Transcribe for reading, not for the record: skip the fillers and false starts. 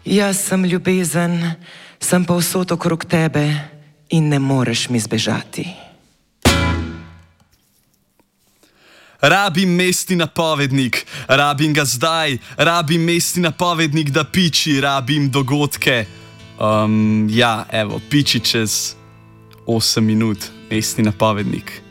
Jaz sem ljubezen, sem povsod okrog tebe in ne moreš mi zbežati. Rabim mestni napovednik, rabim ga zdaj, rabim mestni napovednik, da piči, rabim dogodke. Ja, evo, piči čez 8 minut, mestni napovednik.